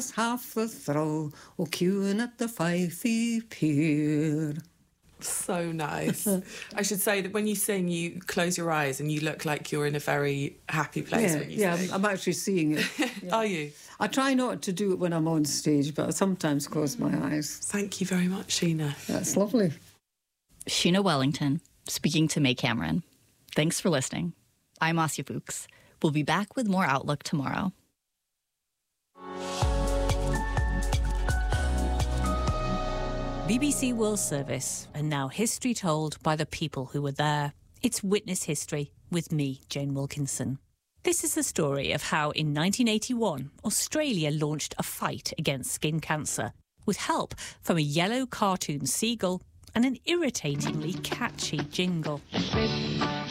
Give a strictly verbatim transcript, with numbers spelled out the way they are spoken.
was half the throw, o' queuing at the Fife Pier. So nice. I should say that when you sing, you close your eyes and you look like you're in a very happy place Yeah, when you yeah, sing. I'm actually seeing it. Yeah. Are you? I try not to do it when I'm on stage, but I sometimes close my eyes. Thank you very much, Sheena. That's lovely. Sheena Wellington, speaking to May Cameron. Thanks for listening. I'm Asya Fuchs. We'll be back with more Outlook tomorrow. B B C World Service, and now history told by the people who were there. It's Witness History with me, Jane Wilkinson. This is the story of how in nineteen eighty-one, Australia launched a fight against skin cancer with help from a yellow cartoon seagull and an irritatingly catchy jingle.